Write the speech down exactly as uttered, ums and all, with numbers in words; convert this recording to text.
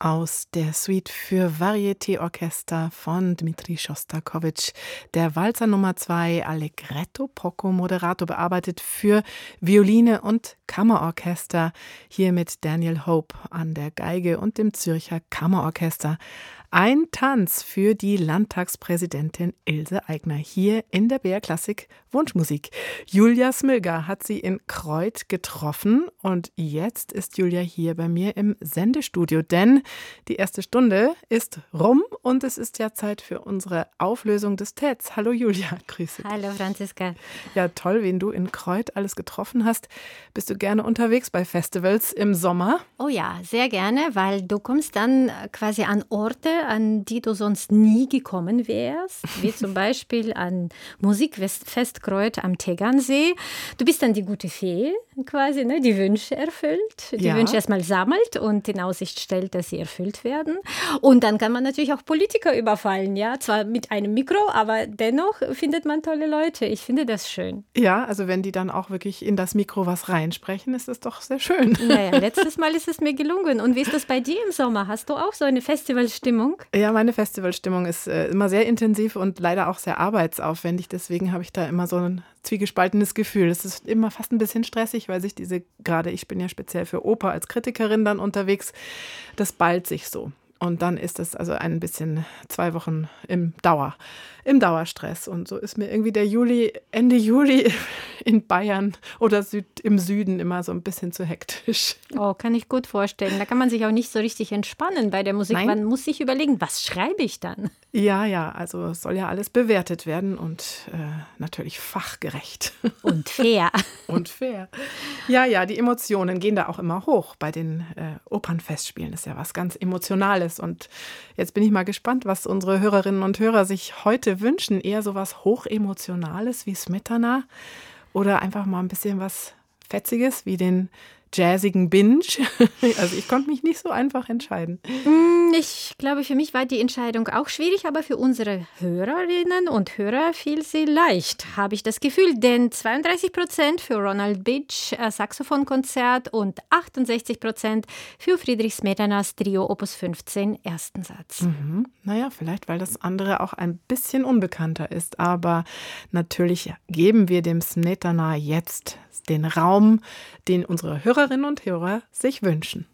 aus der Suite für Varieté-Orchester von Dmitri Schostakowitsch. Der Walzer Nummer zwei, Allegretto poco moderato, bearbeitet für Violine und Kammerorchester. Hier mit Daniel Hope an der Geige und dem Zürcher Kammerorchester. Ein Tanz für die Landtagspräsidentin Ilse Aigner hier in der B R Klassik Wunschmusik. Julia Smilga hat sie in Kreuth getroffen und jetzt ist Julia hier bei mir im Sendestudio, denn die erste Stunde ist rum und es ist ja Zeit für unsere Auflösung des T E Ds. Hallo Julia, grüße dich. Hallo Franziska. Ja, toll, wen du in Kreuth alles getroffen hast. Bist du gerne unterwegs bei Festivals im Sommer? Oh ja, sehr gerne, weil du kommst dann quasi an Orte, an die du sonst nie gekommen wärst, wie zum Beispiel an Musikfest Kreuth am Tegernsee. Du bist dann die gute Fee, quasi, ne, die Wünsche erfüllt, die ja. Wünsche erstmal sammelt und in Aussicht stellt, dass sie erfüllt werden. Und dann kann man natürlich auch Politiker überfallen, ja, zwar mit einem Mikro, aber dennoch findet man tolle Leute. Ich finde das schön. Ja, also wenn die dann auch wirklich in das Mikro was reinsprechen, ist das doch sehr schön. Naja, letztes Mal ist es mir gelungen. Und wie ist das bei dir im Sommer? Hast du auch so eine Festivalstimmung? Ja, meine Festivalstimmung ist äh, immer sehr intensiv und leider auch sehr arbeitsaufwendig. Deswegen habe ich da immer so ein zwiegespaltenes Gefühl. Es ist immer fast ein bisschen stressig, weil sich diese, gerade ich bin ja speziell für Oper als Kritikerin dann unterwegs, das ballt sich so. Und dann ist das also ein bisschen zwei Wochen im Dauer, im Dauerstress. Und so ist mir irgendwie der Juli, Ende Juli in Bayern oder Süd, im Süden immer so ein bisschen zu hektisch. Oh, kann ich gut vorstellen. Da kann man sich auch nicht so richtig entspannen bei der Musik. Nein. Man muss sich überlegen, was schreibe ich dann? Ja, ja, also es soll ja alles bewertet werden und äh, natürlich fachgerecht. Und fair. Und fair. Ja, ja, die Emotionen gehen da auch immer hoch. Bei den äh, Opernfestspielen ist ja was ganz Emotionales. Und jetzt bin ich mal gespannt, was unsere Hörerinnen und Hörer sich heute wünschen. Eher so was Hochemotionales wie Smetana oder einfach mal ein bisschen was Fetziges wie den jazzigen Binge. Also ich konnte mich nicht so einfach entscheiden. Ich glaube, für mich war die Entscheidung auch schwierig, aber für unsere Hörerinnen und Hörer fiel sie leicht, habe ich das Gefühl. Denn zweiunddreißig Prozent für Ronald Bitsch äh, Saxophonkonzert und achtundsechzig Prozent für Friedrich Smetanas Trio Opus fünfzehn ersten Satz. Mhm. Naja, vielleicht, weil das andere auch ein bisschen unbekannter ist. Aber natürlich geben wir dem Smetana jetzt den Raum, den unsere Hörerinnen und Hörer sich wünschen.